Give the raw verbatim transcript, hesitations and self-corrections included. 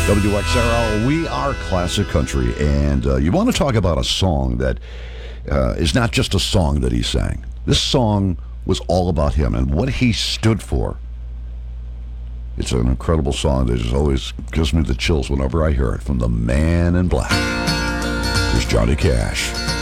W X R L, we are classic country, and uh, you want to talk about a song that uh, is not just a song that he sang. This song was all about him and what he stood for. It's an incredible song that just always gives me the chills whenever I hear it, from the Man in Black. Here's Johnny Cash.